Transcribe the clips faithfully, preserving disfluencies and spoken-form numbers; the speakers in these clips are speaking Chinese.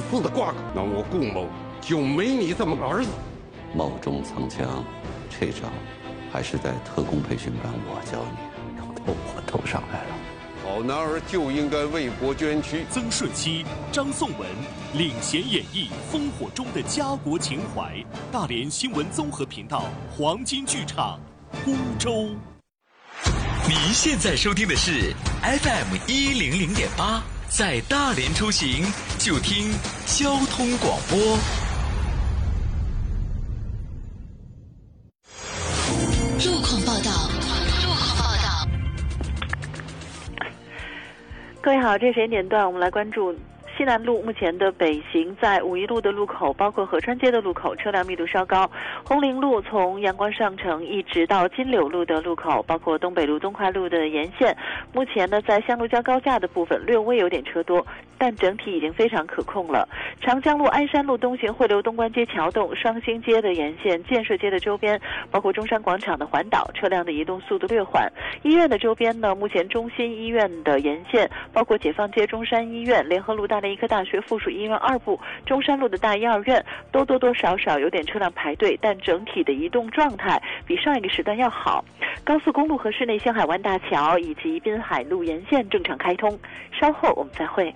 字的挂钩，那我顾某就没你这么个儿子。 冒充藏枪，这招还是在特工培训班我教你，绕到我头上来了。 好男儿就应该为国捐躯。 曾舜晞、张颂文领衔演绎烽火中的家国情怀。大连新闻综合频道黄金剧场，孤舟。 您现在收听的是 F M 一零零点八，在大连出行就听交通广播。 路况报道，路况报道。 各位好，这是时间点段，我们来关注西南路目前的北行，在五一路的路口，包括合川街的路口，车辆密度稍高。红陵路从阳光上城一直到金柳路的路口，包括东北路、东快路的沿线，目前呢在香炉交高架的部分略微有点车多，但整体已经非常可控了。长江路、鞍山路东行汇流东关街桥洞、双星街的沿线、建设街的周边，包括中山广场的环岛，车辆的移动速度略缓。医院的周边呢，目前中心医院的沿线，包括解放街中山医院、联合路大连医科大学附属医院二部、中山路的大医二院，都多多少少有点车辆排队，但整体的移动状态比上一个时段要好。高速公路和市内星海湾大桥以及滨海路沿线正常开通。稍后我们再会。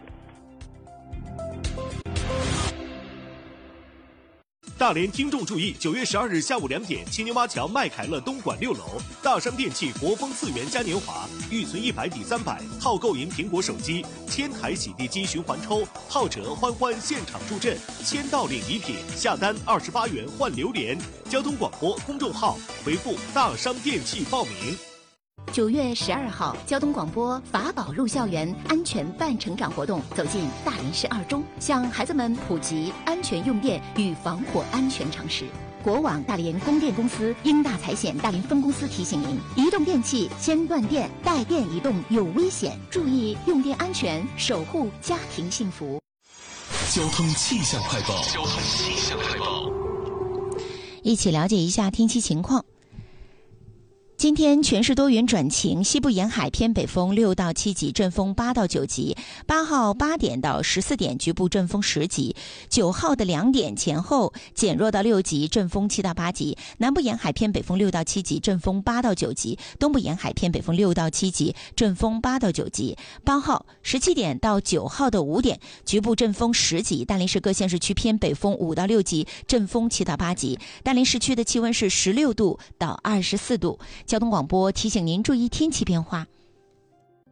大连听众注意，九月十二日下午两点，青牛洼桥麦凯乐东莞六楼，大商电器国风次元嘉年华，预存一百抵三百，号购赢苹果手机，千台洗地机循环抽，浩哲欢欢现场助阵，签到领礼品，下单二十八元换榴莲。交通广播公众号回复大商电器报名。 九月十二号，交通广播法宝入校园安全伴成长活动走进大连市二中，向孩子们普及安全用电与防火安全常识。国网大连供电公司英大财险大连分公司提醒您：移动电器先断电，带电移动有危险，注意用电安全，守护家庭幸福。 交通气象快报，交通气象快报， 一起了解一下天气情况。今天全市多云转晴，西部沿海偏北风六到七级，阵风八到九级。八号八点到十四点，局部阵风十级。九号的两点前后减弱到六级，阵风七到八级。南部沿海偏北风六到七级，阵风八到九级。东部沿海偏北风六到七级，阵风八到九级。八号十七点到九号的五点，局部阵风十级。大连市各县市区偏北风五到六级，阵风七到八级。大连市区的气温是十六度到二十四度。交通广播提醒您注意天气变化。